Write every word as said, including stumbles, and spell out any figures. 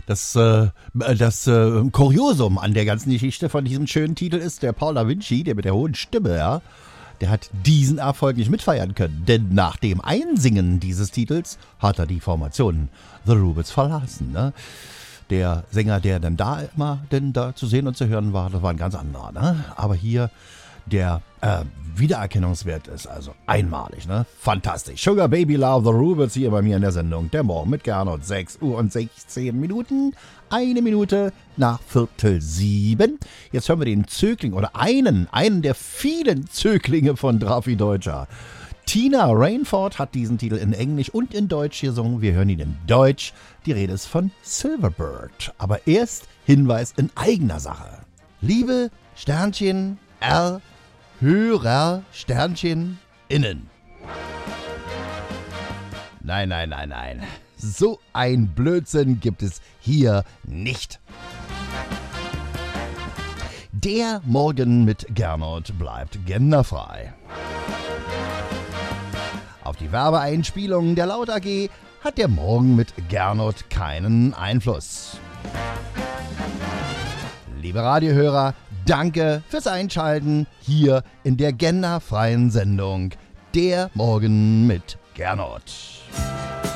Das, äh, das äh, Kuriosum an der ganzen Geschichte von diesem schönen Titel ist, der Paul da Vinci, der mit der hohen Stimme, ja, der hat diesen Erfolg nicht mitfeiern können. Denn nach dem Einsingen dieses Titels hat er die Formation The Rubens verlassen. Ne? Der Sänger, der dann da immer denn da zu sehen und zu hören war, das war ein ganz anderer. Ne? Aber hier der äh, Wiedererkennungswert ist also einmalig, ne? Fantastisch. Sugar Baby Love, The Rubens hier bei mir in der Sendung. Der Morgen mit Gernot, sechs Uhr und sechzehn Minuten. Eine Minute nach Viertel sieben. Jetzt hören wir den Zögling oder einen, einen der vielen Zöglinge von Drafi Deutscher. Tina Rainford hat diesen Titel in Englisch und in Deutsch gesungen. Wir hören ihn in Deutsch. Die Rede ist von Silverbird. Aber erst Hinweis in eigener Sache. Liebe Sternchen R Hörer, Sternchen, innen. Nein, nein, nein, nein. So ein Blödsinn gibt es hier nicht. Der Morgen mit Gernot bleibt genderfrei. Auf die Werbeeinspielungen der Laut A G hat der Morgen mit Gernot keinen Einfluss. Liebe Radiohörer, danke fürs Einschalten hier in der genderfreien Sendung Der Morgen mit Gernot.